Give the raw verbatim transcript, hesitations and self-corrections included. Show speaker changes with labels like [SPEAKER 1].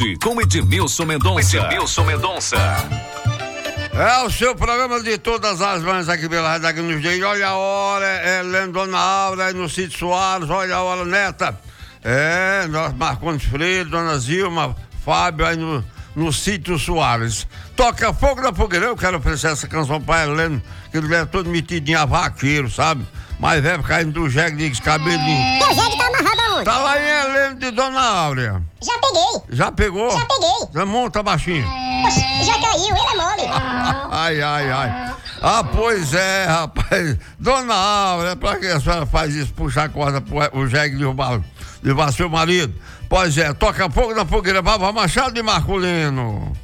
[SPEAKER 1] tarde com Edmilson Mendonça. Edmilson Mendonça.
[SPEAKER 2] É o seu programa de todas as manhãs aqui pela Rádio aqui nos dias. Olha a hora, é Lendo Dona Aura aí no Sítio Soares, olha a hora, neta. É, nós Marcondes Freire, Dona Zilma, Fábio aí no, no Sítio Soares. Toca fogo na fogueira, eu quero oferecer essa canção pra Heleno, que ele é todo metidinho a vaqueiro, sabe? Mas velho caindo do jegue de cabelinho.
[SPEAKER 3] Teu jegue tá amarrado aonde?
[SPEAKER 2] Tá lá em Heleno de Dona Áurea.
[SPEAKER 3] Já peguei.
[SPEAKER 2] Já pegou?
[SPEAKER 3] Já peguei.
[SPEAKER 2] Já monta baixinho.
[SPEAKER 3] Poxa, já caiu, ele é mole.
[SPEAKER 2] Ai, ai, ai. Ah, pois é, rapaz. Dona Áurea, pra que a senhora faz isso? Puxar a corda pro jegue derrubar, derrubar seu marido? Pois é, toca fogo na fogueira, Baba Machado de Marculino.